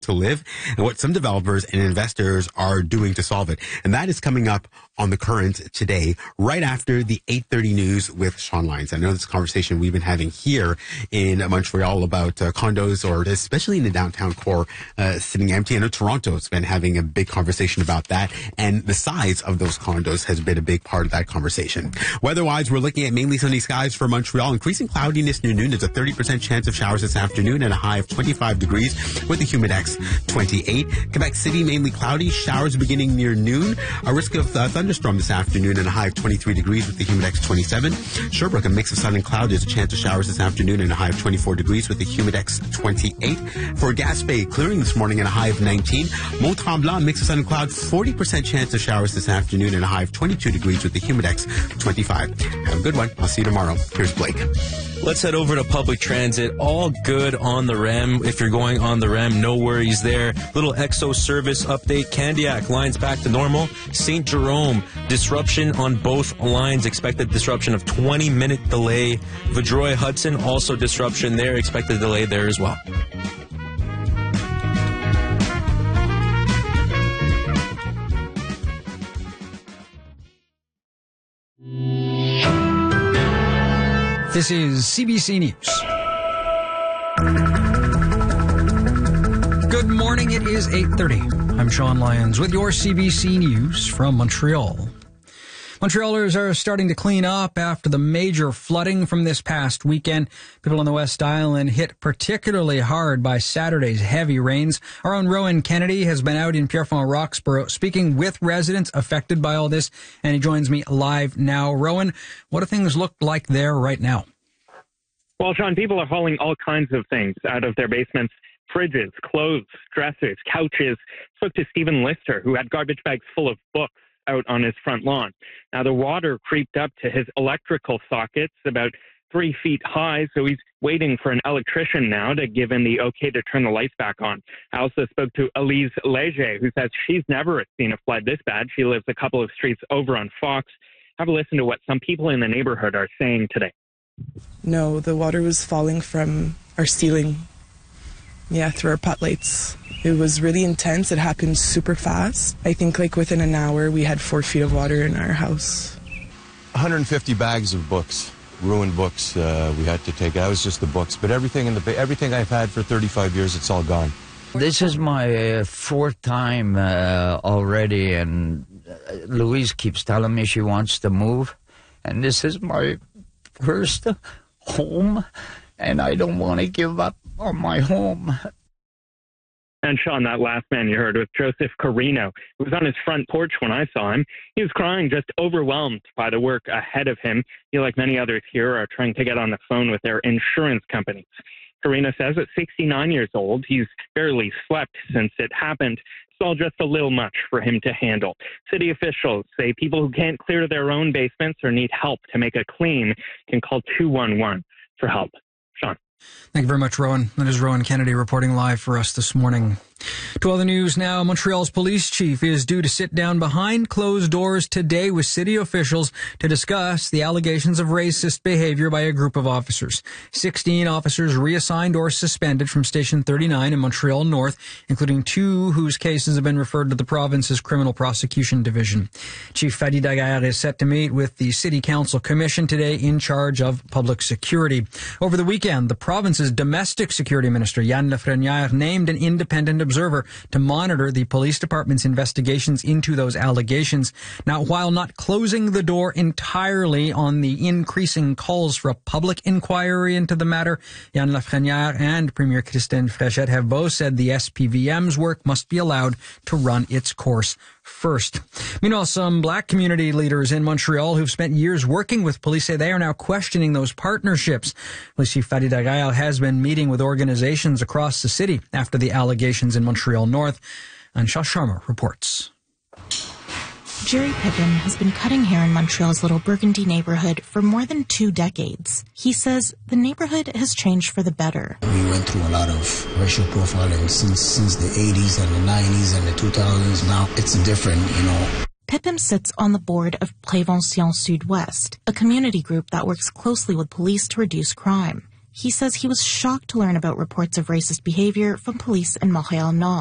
to live and what some developers and investors are doing to solve it. And that is coming up on The Current today, right after the 8:30 news with Sean Lyons. I know this conversation we've been having here in Montreal about condos, or especially in the downtown core, sitting empty. I know Toronto's been having a big conversation about that, and the size of those condos has been a big part of that conversation. Weather-wise, we're looking at mainly sunny skies for Montreal, increasing cloudiness near noon. There's a 30% chance of showers this afternoon and a high of 25 degrees with the humidex 28. Quebec City, mainly cloudy, showers beginning near noon. A risk of thunderstorm this afternoon and a high of 23 degrees with the humidex 27. Sherbrooke, a mix of sun and cloud. There's a chance of showers this afternoon and a high of 24 degrees with the humidex 28. For Gaspé, clearing this morning and a high of 19. Mont-Tremblant, mix of sun and cloud, 40% chance of showers this afternoon and a high of 22 degrees with the humidex 25. Have a good one. I'll see you tomorrow. Here's Blake. Let's head over to public transit. All good on the REM. If you're going on the REM, no worries there. Little EXO service update. Candiac, lines back to normal. St. Jerome, disruption on both lines. Expected disruption of 20-minute delay. Vaudreuil Hudson, also disruption there. Expected delay there as well. This is CBC News. Good morning. It is 8:30. I'm Sean Lyons with your CBC News from Montreal. Montrealers are starting to clean up after the major flooding from this past weekend. People on the West Island hit particularly hard by Saturday's heavy rains. Our own Rowan Kennedy has been out in Pierrefonds Roxborough speaking with residents affected by all this, and he joins me live now. Rowan, what do things look like there right now? Well, Sean, people are hauling all kinds of things out of their basements. Fridges, clothes, dressers, couches. Spoke to Stephen Lister, who had garbage bags full of books out on his front lawn. Now, the water creeped up to his electrical sockets about 3 feet high, so he's waiting for an electrician now to give him the okay to turn the lights back on. I also spoke to Elise Leger, who says she's never seen a flood this bad. She lives a couple of streets over on Fox. Have a listen to what some people in the neighborhood are saying today. No, the water was falling from our ceiling. Yeah, through our pot lights. It was really intense. It happened super fast. I think like within an hour, we had 4 feet of water in our house. 150 bags of books, ruined books. We had to take. That was just the books, but everything everything I've had for 35 years, it's all gone. This is my fourth time already, and Louise keeps telling me she wants to move, and this is my first home, and I don't want to give up on my home. And Sean, that last man you heard was Joseph Carino, who was on his front porch when I saw him. He was crying, just overwhelmed by the work ahead of him. He, like many others here, are trying to get on the phone with their insurance companies. Carino says at 69 years old, he's barely slept since it happened. It's all just a little much for him to handle. City officials say people who can't clear their own basements or need help to make a clean can call 211 for help. Sean. Thank you very much, Rowan. That is Rowan Kennedy reporting live for us this morning. To other news now, Montreal's police chief is due to sit down behind closed doors today with city officials to discuss the allegations of racist behavior by a group of officers. 16 officers reassigned or suspended from Station 39 in Montreal North, including 2 whose cases have been referred to the province's Criminal Prosecution Division. Chief Fadi Daguerre is set to meet with the City Council Commission today in charge of public security. Over the weekend, the province's domestic security minister, Yann Lafrenière, named an independent observer to monitor the police department's investigations into those allegations. Now, while not closing the door entirely on the increasing calls for a public inquiry into the matter, Yann Lafrenière and Premier Christine Fréchette have both said the SPVM's work must be allowed to run its course first. Meanwhile, some black community leaders in Montreal who've spent years working with police say they are now questioning those partnerships. Police Chief Fadi Daguerre has been meeting with organizations across the city after the allegations in Montreal North. And Shah Sharma reports. Jerry Pippin has been cutting hair in Montreal's Little Burgundy neighborhood for more than 2 decades. He says the neighborhood has changed for the better. We went through a lot of racial profiling since the 80s and the 90s and the 2000s. Now it's different, Pippin sits on the board of Prévention Sud-Ouest, a community group that works closely with police to reduce crime. He says he was shocked to learn about reports of racist behavior from police in Montreal Nord.